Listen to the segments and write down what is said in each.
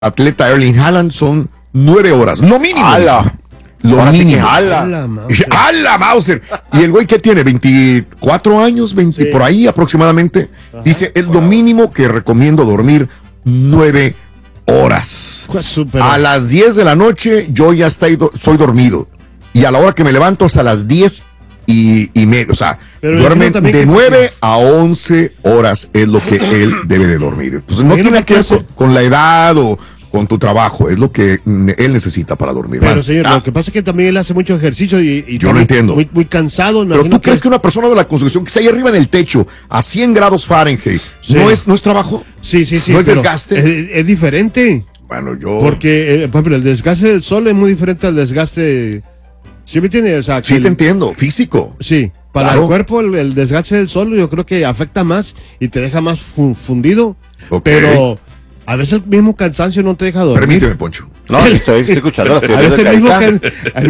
atleta Erling Haaland son 9 horas, lo mínimo. ¡Hala! Lo Ahora mínimo. sí que jala. ¡Hala, Mauser! ¿Y el güey qué tiene? ¿24 años? 20 por ahí aproximadamente. Ajá. Dice, es lo mínimo que recomiendo dormir 9 horas. Pues súper. A las 10 de la noche yo ya soy dormido. Y a la hora que me levanto hasta las 10:30. O sea, Pero duermen también de que- 9 a 11 horas es lo que él debe de dormir. Entonces no Imagino tiene que ver que con la edad o con tu trabajo. Es lo que él necesita para dormir. Pero ¿vale? señor, lo que pasa es que también él hace mucho ejercicio y Yo lo también entiendo. Muy cansado. Pero imagino tú crees que una persona de la construcción que está ahí arriba en el techo a 100 grados Fahrenheit Sí. no es trabajo? Sí, sí, sí. ¿No es pero desgaste? Es diferente. Bueno, yo... Porque, por ejemplo, el desgaste del sol es muy diferente al desgaste. ¿Sí me entiendes? O sea, que Sí, te entiendo. Físico. Sí, para Claro. el cuerpo el desgaste del sol yo creo que afecta más y te deja más fundido. Ok. Pero a veces el mismo cansancio no te deja dormir. Permíteme, Poncho. No, estoy escuchando las A teorías veces de el mismo, Caicán.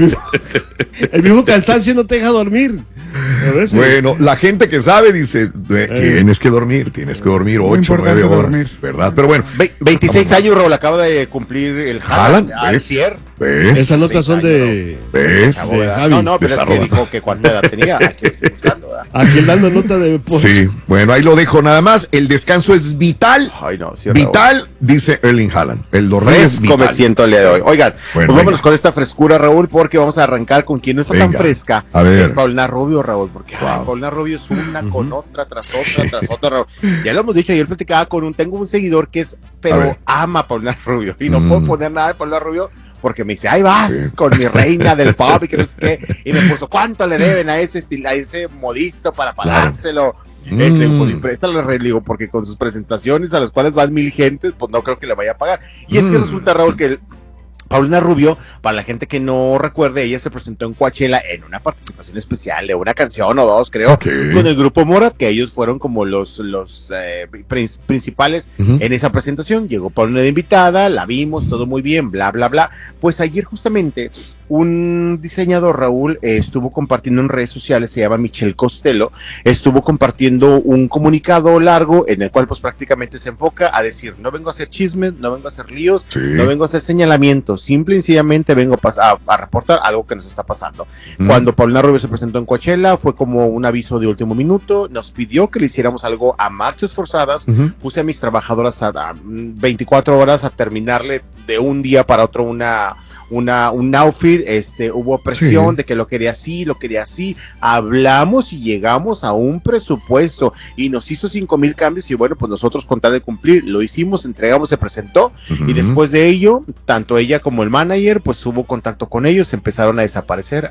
el mismo cansancio no te deja dormir. A veces. Bueno, la gente que sabe dice, tienes que dormir 8, 9 horas, dormir. ¿verdad? Pero bueno. 26 años, Raúl, acaba de cumplir el Haaland, Haaland. ¿ves? Ayer. ¿Ves? Esas notas son de... ¿Ves? Acabo de dar- Javi, no, pero es que desarrolla. dijo que cuánta edad tenía. Aquí estoy buscando, ¿verdad? Aquí dando nota de... Sí, bueno, ahí lo dejo nada más. El descanso es vital. Ay, no, sí, Raúl. Vital, dice Erling Haaland. El dormir es Fresco me vital. siento el día de hoy. Oigan, Bueno, pues vámonos venga. con esta frescura, Raúl, porque vamos a arrancar con quien no está tan Venga. fresca. A ver. Es Paulina Rubio, Raúl, porque Wow. Paulina Rubio es una con otra, tras otra, tras otra, Raúl. Ya lo hemos dicho, ayer platicaba tengo un seguidor que es, A pero ver. ama a Paulina Rubio, y no puedo poner nada de Paulina Rubio, porque me dice, ahí vas, Sí. con mi reina del pop, y que no sé qué, y me puso, ¿cuánto le deben a ese a ese modisto para pagárselo? Pues, préstale, le digo, porque con sus presentaciones a las cuales van 1000 gentes, pues no creo que le vaya a pagar. Y es que resulta, Raúl, que Paulina Rubio, para la gente que no recuerde, ella se presentó en Coachella en una participación especial de una canción o dos, creo, Ok. con el grupo Morat, que ellos fueron como los principales en esa presentación. Llegó Paulina de invitada, la vimos, todo muy bien, bla, bla, bla. Pues ayer justamente un diseñador, Raúl, estuvo compartiendo en redes sociales, se llama Michel Costello, estuvo compartiendo un comunicado largo en el cual pues prácticamente se enfoca a decir, no vengo a hacer chismes, no vengo a hacer líos, Sí. no vengo a hacer señalamientos, simple y sencillamente vengo a reportar algo que nos está pasando. Cuando Paulina Rubio se presentó en Coachella, fue como un aviso de último minuto, nos pidió que le hiciéramos algo a marchas forzadas, puse a mis trabajadoras a 24 horas a terminarle de un día para otro un outfit, hubo presión de que lo quería así, hablamos y llegamos a un presupuesto y nos hizo 5,000 cambios y bueno, pues nosotros con tal de cumplir, lo hicimos, entregamos, se presentó y después de ello, tanto ella como el manager, pues hubo contacto con ellos, empezaron a desaparecer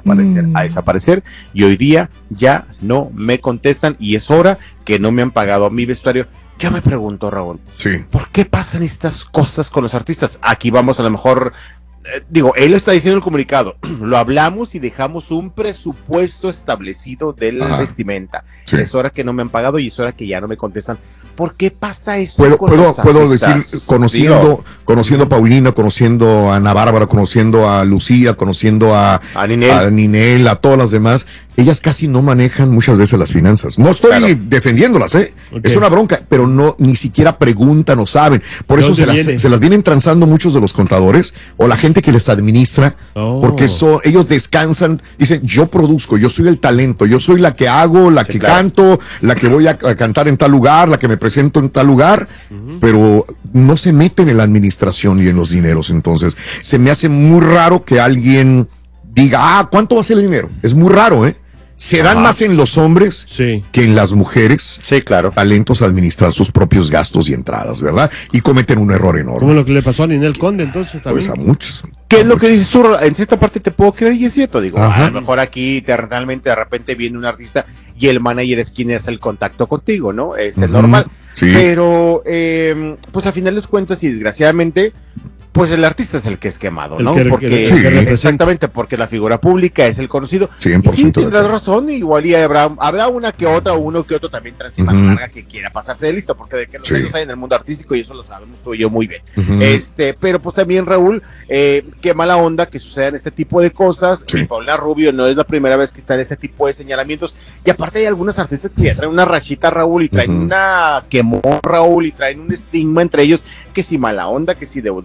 y hoy día ya no me contestan y es hora que no me han pagado mi vestuario. Yo me pregunto, Raúl, ¿por qué pasan estas cosas con los artistas? Aquí vamos a lo mejor... él está diciendo en el comunicado, lo hablamos y dejamos un presupuesto establecido de la vestimenta. Sí. Es hora que no me han pagado y es hora que ya no me contestan. ¿Por qué pasa esto? Puedo decir, conociendo a Paulina, conociendo a Ana Bárbara, conociendo a Lucía, conociendo a Ninel, a todas las demás, ellas casi no manejan muchas veces las finanzas. No estoy defendiéndolas, es una bronca, pero no ni siquiera preguntan o saben. Por eso se las vienen transando muchos de los contadores o la gente que les administra, porque ellos descansan, dicen, yo produzco, yo soy el talento, yo soy la que hago, la que canto, la que voy a cantar en tal lugar, la que me presento en tal lugar, pero no se meten en la administración y en los dineros. Entonces, se me hace muy raro que alguien diga, ¿cuánto va a ser el dinero? Es muy raro, Se dan más en los hombres que en las mujeres. Sí, claro. Talentos a administrar sus propios gastos y entradas, ¿verdad? Y cometen un error enorme. Como lo que le pasó a Ninel Conde, entonces también. Pues a muchos. ¿Qué es lo que dices tú? En cierta parte te puedo creer y es cierto. Digo, a lo mejor aquí realmente de repente viene un artista y el manager es quien hace el contacto contigo, ¿no? Normal. Sí. Pero, pues a final de cuentas y desgraciadamente, Pues el artista es el que es quemado, ¿no? Porque exactamente, porque la figura pública es el conocido. 100%. Sí, tendrás razón, igual y habrá una que otra, o uno que otro también larga que quiera pasarse de listo, porque de que los años hay en el mundo artístico y eso lo sabemos tú y yo muy bien. Pero pues también, Raúl, qué mala onda que sucedan este tipo de cosas. Y Paulina Rubio no es la primera vez que está en este tipo de señalamientos, y aparte hay algunas artistas que ya traen una rachita, Raúl, y traen una quemón, Raúl, y traen un estigma entre ellos, que si mala onda, que si